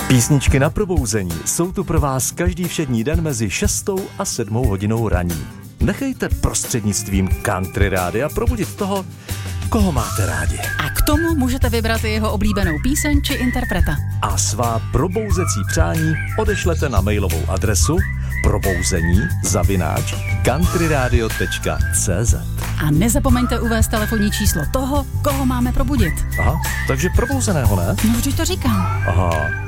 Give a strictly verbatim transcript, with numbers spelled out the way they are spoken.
Písničky na probouzení jsou tu pro vás každý všední den mezi šestou a sedmou hodinou raní. Nechejte prostřednictvím Country Rádia probudit toho, koho máte rádi. A k tomu můžete vybrat i jeho oblíbenou píseň či interpreta. A svá probouzecí přání odešlete na mailovou adresu probouzení zavináč countryradio tečka cé zet. A nezapomeňte uvést telefonní číslo toho, koho máme probudit. Aha, takže probouzeného, ne? No, vždyť to říkám. Aha.